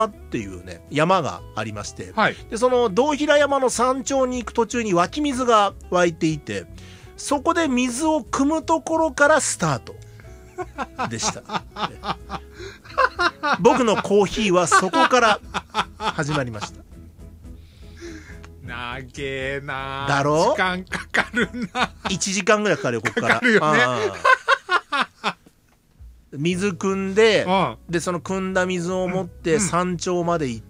っていうね、山がありまして、 はい。 で、その道平山の山頂に行く途中に湧き水が湧いていて、そこで水を汲むところからスタートでした。僕のコーヒーはそこから始まりました。 なげーなー。 だろ？ 時間かかるな。 1時間ぐらいかかるよ、ここから。 かかるよね。 水汲んで、 うん、 で、その汲んだ水を持って山頂まで行って、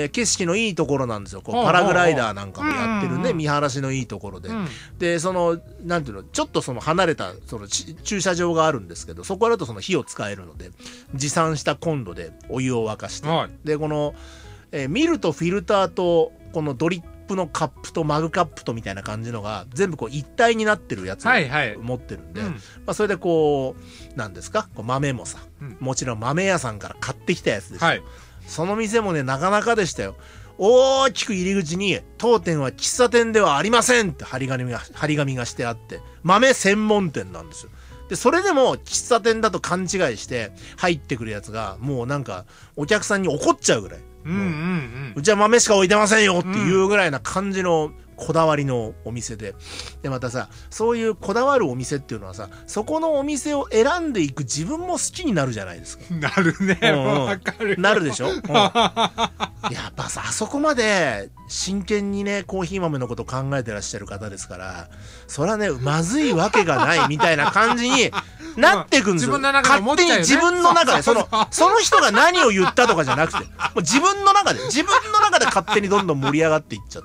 景色のいいところなんですよ。こうパラグライダーなんかもやってるね、見晴らしのいいところで。で、その、なんていうの、ちょっとその離れた、その駐車場があるんですけど、そこだとその火を使えるので、持参したコンロでお湯を沸かして、で、この、ミルとフィルターと、このドリップのカップとマグカップとみたいな感じのが全部こう一体になってるやつを持ってるんで、まあそれでこうなんですか、こう豆もさ、もちろん豆屋さんから買ってきたやつですよ、はい、その店もねなかなかでしたよ。大きく入り口に当店は喫茶店ではありませんって張り紙がしてあって、豆専門店なんですよ。でそれでも喫茶店だと勘違いして入ってくるやつがもうなんかお客さんに怒っちゃうぐらい、うちは豆しか置いてませんよっていうぐらいな感じのこだわりのお店で、でまたさ、そういうこだわるお店っていうのはさ、そこのお店を選んでいく自分も好きになるじゃないですか。 なるね、わかる。 なるでしょ、やっぱさ、あそこまで真剣にねコーヒー豆のこと考えてらっしゃる方ですから、それはねまずいわけがないみたいな感じになってくんですよ。勝手に自分の中でその人が何を言ったとかじゃなくて、もう自分の中で勝手にどんどん盛り上がっていっちゃって。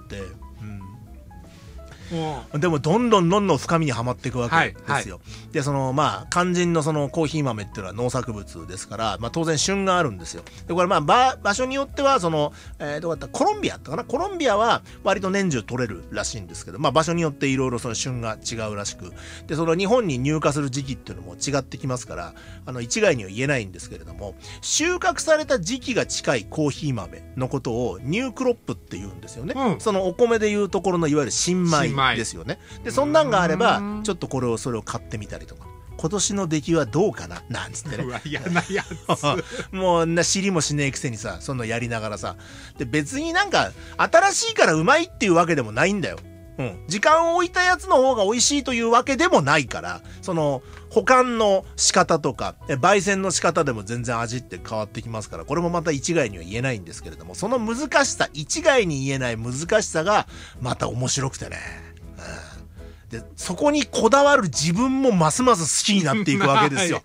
でもどんどん深みにはまっていくわけですよ。でそのまあ肝心のそのコーヒー豆っていうのは農作物ですから、まあ、当然旬があるんですよ。でこれまあ場所によってはその、どうだったコロンビアだったかな、コロンビアは割と年中取れるらしいんですけど、まあ、場所によっていろいろその旬が違うらしく、でその日本に入荷する時期っていうのも違ってきますから、一概には言えないんですけれども、収穫された時期が近いコーヒー豆のことをニュークロップって言うんですよね、そのお米でいうところのいわゆる新米ですよね。でそんなんがあればちょっとそれを買ってみたりとか、今年の出来はどうかななんつってね、 うわ嫌なやつもう知りもしねえくせにさ、そんなやりながらさ、で別になんか新しいからうまいっていうわけでもないんだよ。時間を置いたやつの方が美味しいというわけでもないから、その保管の仕方とか焙煎の仕方でも全然味って変わってきますから、これもまた一概には言えないんですけれども、その難しさ、一概に言えない難しさがまた面白くてね、でそこにこだわる自分もますます好きになっていくわけですよ。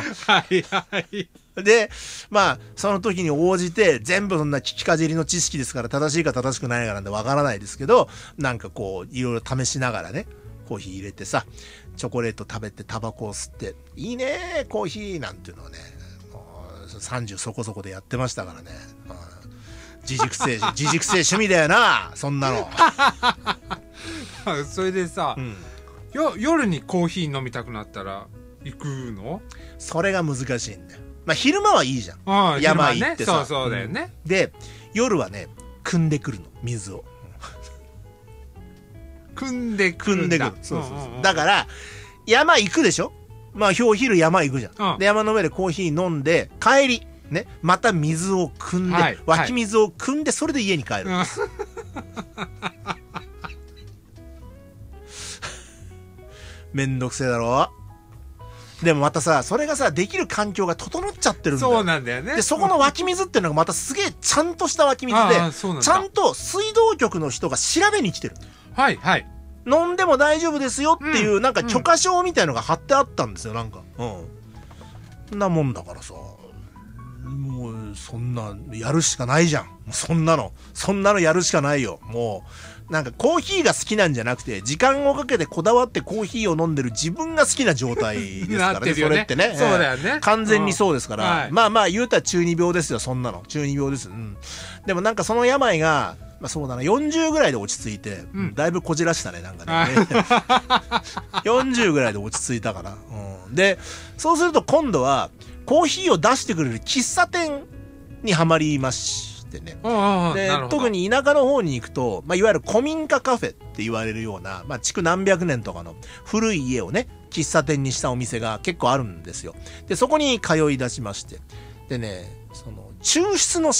でまあその時に応じて全部そんな聞きかじりの知識ですから、正しいか正しくないかなんてわからないですけど、なんかこういろいろ試しながらね、コーヒー入れてさ、チョコレート食べてタバコを吸って、いいねコーヒーなんていうのをね、もう30そこそこでやってましたからね。自軸性趣味だよなそんなの。 それでさ、夜にコーヒー飲みたくなったら行くの？ それが難しいんだよ。まあ昼間はいいじゃん、山行ってさ、 そうだよね。 で夜はね汲んでくるの、水を汲んでくる。 そうだから山行くでしょ、まあお昼山行くじゃん、で山の上でコーヒー飲んで帰りね、また水を汲んで、湧き水を汲んで、それで家に帰るんです。めんどくせえだろ。でもまたさ、それがさできる環境が整っちゃってるんだよ。 そうなんだよね。 でそこの湧き水っていうのがまたすげえちゃんとした湧き水で、ちゃんと水道局の人が調べに来てる。飲んでも大丈夫ですよっていう、なんか許可証みたいのが貼ってあったんですよ、なんか。そんなもんだからさ、もうそんなやるしかないじゃん。そんなのやるしかないよ。もうなんかコーヒーが好きなんじゃなくて、時間をかけてこだわってコーヒーを飲んでる自分が好きな状態ですからね。それってね、 そうだよね、 完全にそうですから、まあ言うたら中二病ですよ。そんなの中二病です。でもなんかその病が、まあ、そうだな、40ぐらいで落ち着いて、だいぶこじらしたね、なんかね。40ぐらいで落ち着いたから。でそうすると今度はコーヒーを出してくれる喫茶店にはまりましてね。で特に田舎の方に行くと、まあ、いわゆる古民家カフェって言われるような、まあ、築何百年とかの古い家をね喫茶店にしたお店が結構あるんですよ。でそこに通い出しまして、でね、その抽出の